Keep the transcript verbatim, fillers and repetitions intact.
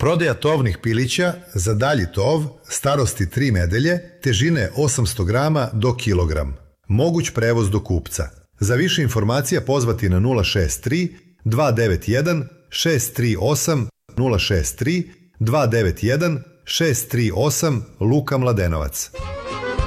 Prodaja tovnih pilića za dalji tov, starosti tri nedelje, težine osamsto grama do kilogram. Moguć prevoz do kupca. Za više informacija pozvati na nula šest tri dva devet jedan šest tri osam nula šest tri dva devet jedan šest tri osam Luka Mladenovac.